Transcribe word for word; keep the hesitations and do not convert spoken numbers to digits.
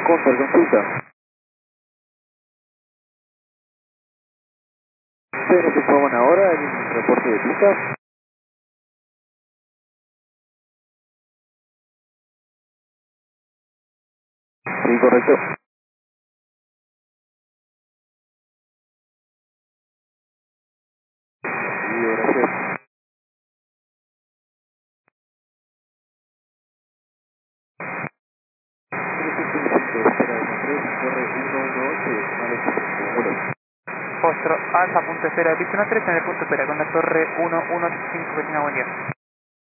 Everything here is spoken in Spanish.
Counter, consulta. ¿Ustedes nos informan ahora en un reporte de pista? Sí, correcto. Sí, gracias. Fostro, alfa, punto cero, visto una tres en el punto espera con la torre uno uno ocho cinco, que tenga buen día.